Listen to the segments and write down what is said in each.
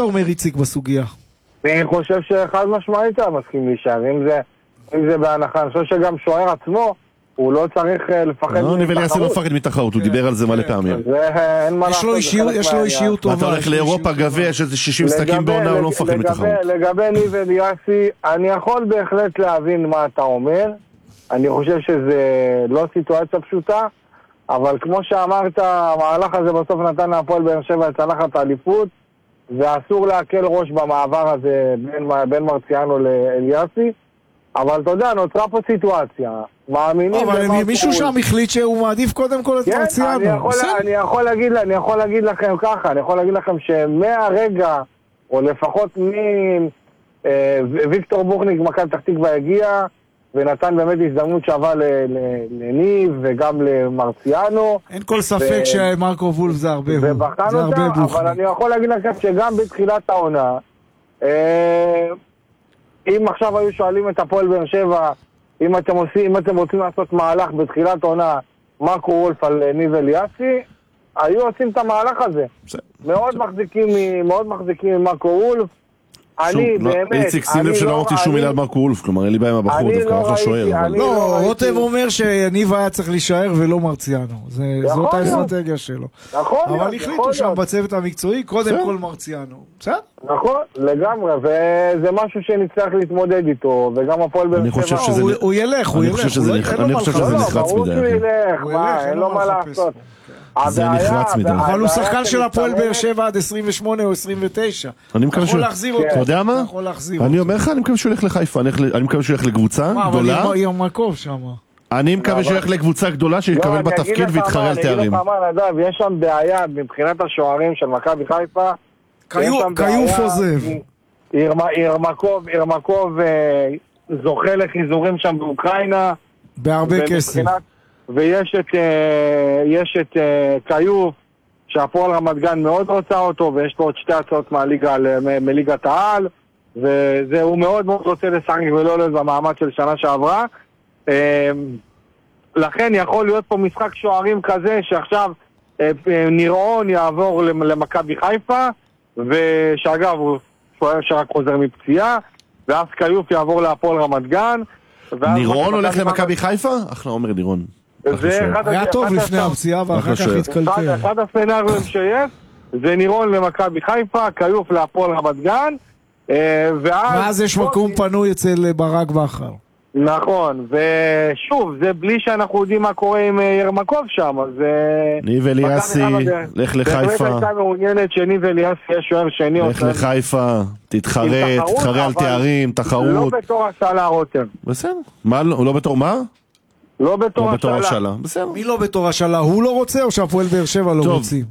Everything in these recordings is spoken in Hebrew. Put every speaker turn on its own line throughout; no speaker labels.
אתה אומר איציק בסוגיה?
אני חושב שחד משמעית מסכים להישאר, אם זה בהנחה, אני חושב שגם שוער עצמו, הוא לא צריך לפחד מתחרות.
ניב אליאסי לא מפחד מתחרות, הוא דיבר על זה מלא פעמים.
יש לו אישיות טובה.
אתה הולך לאירופה גביע, יש איזה 60 משחקים בעונה, הוא לא מפחד מתחרות.
לגבי ניב אליאסי, אני יכול בהחלט להבין מה אתה אומר, אני חושב שזה לא סיטואציה פשוטה, אבל כמו שאמרת, המהלך הזה בסוף נתן להפועל באר שבע את צלחת האליפות, ואסור להקל ראש במעבר הזה בין מרציאנו לאליאסי, אבל אתה יודע, נוצרה פה סיטואציה, מאמינים...
אבל מישהו שם החליט שהוא מעדיף קודם כל את מרציאנו.
אני יכול להגיד לכם ככה, אני יכול להגיד לכם שמהרגע, או לפחות ויקטור בוכניק מכבי פתח תקווה הגיע, ונתן באמת הזדמנות שווה לניב וגם למרציאנו.
אין כל ספק שמרקו וולף זה הרבה הוא.
ובחן אותה, אבל אני יכול להגיד לכם שגם בתחילת העונה, אם עכשיו היו שואלים את הפועל באר שבע, אם אתם רוצים לעשות מהלך בתחילת העונה, מרקו וולף על ניב אליאסי, היו עושים את המהלך הזה. מאוד מחזיקים ממרקו וולף.
איציק, שים לב שלא אמרתי שום מילה על מרקו וולף, כלומר אין לי בעיה עם הבחור, דווקא אחלה שוער.
לא, רוטב אומר שניב היה צריך להישאר ולא מרציאנו, זאת האסטרטגיה שלו. אבל החליטו שם בצוות המקצועי, קודם כל מרציאנו.
נכון, לגמרי, וזה משהו שנצטרך להתמודד איתו, וגם הפועל באר שבע.
הוא ילך,
אני חושב שזה נחרץ מדי.
אין לו מה לעשות.
זה נחרץ מדי.
אבל הוא שחקן של הפועל באר שבע עד 28 או 29.
אני מקווה
יכול להחזיר אותו.
אתה יודע מה? אני אומר לך, אני מקווה שהוא ילך לחיפה, אני מקווה שהוא ילך לקבוצה גדולה.
אבל ירמקוב שם.
אני מקווה שהוא ילך לקבוצה גדולה שיקבל בתפקיד ויתחרה על תארים.
יש שם בעיה מבחינת השוערים של מכבי חיפה.
קיוף עוזב.
ירמקוב זוכה לחיזורים שם באוקראינה.
בהרבה כסף.
ויש את קיוף, שהפועל רמת גן מאוד רוצה אותו, ויש לו עוד שתי הצעות מליגת העל, והוא מאוד מאוד רוצה לשחק ולא להיות במעמד של שנה שעברה. לכן יכול להיות פה משחק שוערים כזה, שעכשיו נירון יעבור למכבי חיפה, ושאגב הוא שוער שרק חוזר מפציעה, ואז קיוף יעבור להפועל רמת גן.
נירון הולך למכבי חיפה? אחלה אומר נירון.
היה טוב לפני הפציעה ואחר כך התקלקל.
אחד הסצנריונים שיש זה נירון למכבי חיפה, קיוף להפועל רמת גן,
ואז יש מקום פנוי אצל ברק בכר.
נכון, ושוב, זה בלי שאנחנו יודעים מה קורה עם ירמקוב שם.
ניב אליאסי, לך לחיפה.
בהחלט הייתה מעוניינת שניב אליאסי יהיה שוער שני.
לך לחיפה, תתחרה על תארים, תחרות.
לא בתור השאלה רותם.
בסדר, לא בתור מה?
לא בתור
השאלה. בסדר.
מי לא בתור השאלה? הוא לא רוצה או שהפועל באר שבע לא רוצים?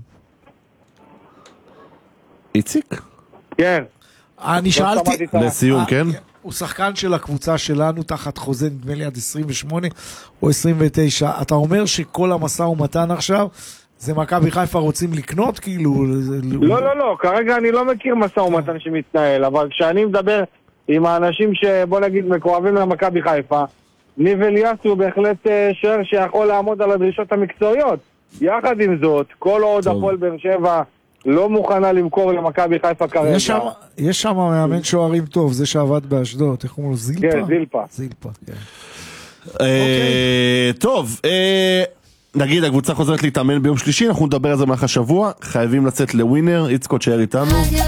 איציק?
כן.
אני שאלתי...
לסיום, כן?
הוא שחקן של הקבוצה שלנו תחת חוזה נדמה לי עד 28 או 29. אתה אומר שכל המשא ומתן עכשיו זה מכבי חיפה רוצים לקנות כאילו?
לא, כרגע אני לא מכיר משא ומתן שמתנהל, אבל כשאני מדבר עם האנשים שבוא נגיד מקורבים למכבי חיפה, ניב אליאסי הוא בהחלט שוער שיכול לעמוד על הדרישות המקצועיות. יחד עם זאת, כל עוד הפועל באר שבע לא מוכנה למכור למכבי חיפה כרגע.
יש שם מאמן שוערים טוב, זה שעבד באשדוד, איך אומרים לו? זילפה?
כן,
זילפה, כן.
טוב, נגיד הקבוצה חוזרת להתאמן ביום שלישי, אנחנו נדבר על זה במהלך השבוע, חייבים לצאת לווינר, יצקות שער איתנו.